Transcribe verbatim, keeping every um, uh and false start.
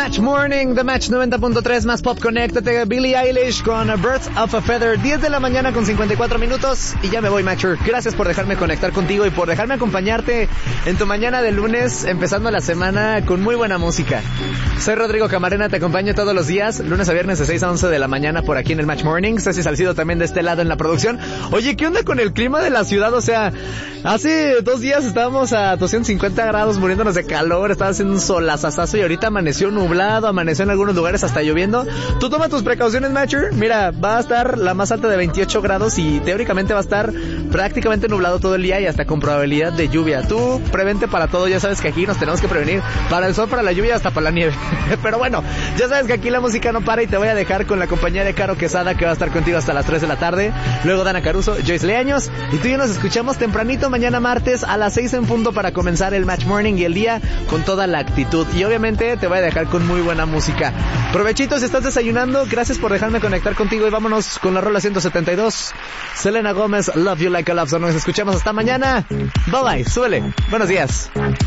Match Morning, The Match noventa punto tres, más pop, conéctate. Billie Eilish con Birds of a Feather. diez de la mañana con cincuenta y cuatro minutos. Y ya me voy, Matcher. Gracias por dejarme conectar contigo y por dejarme acompañarte en tu mañana de lunes, empezando la semana con muy buena música. Soy Rodrigo Camarena, te acompaño todos los días, lunes a viernes de seis a once de la mañana por aquí en el Match Morning. Ceci Salcido también de este lado en la producción. Oye, ¿qué onda con el clima de la ciudad? O sea, hace dos días estábamos a doscientos cincuenta grados muriéndonos de calor, estaba haciendo un solazazazo y ahorita amaneció nublado, amaneció en algunos lugares hasta lloviendo. Tú toma tus precauciones, Matcher. Mira, va a estar la más alta de veintiocho grados y teóricamente va a estar prácticamente nublado todo el día y hasta con probabilidad de lluvia. Tú prevente para todo, ya sabes que aquí nos tenemos que prevenir para el sol, para la lluvia, hasta para la nieve. Pero bueno, ya sabes que aquí la música no para y te voy a dejar con la compañía de Caro Quesada, que va a estar contigo hasta las tres de la tarde. Luego Dana Caruso, Joyce Leaños, y tú y yo nos escuchamos tempranito mañana martes a las seis en punto para comenzar el Match Morning y el día con toda la actitud. Y obviamente te voy a dejar con muy buena música. Provechito si estás desayunando, gracias por dejarme conectar contigo y vámonos con la rola ciento setenta y dos. Selena Gómez, Love You Like a Love Song. Nos escuchamos hasta mañana. Bye bye, súbele. Buenos días.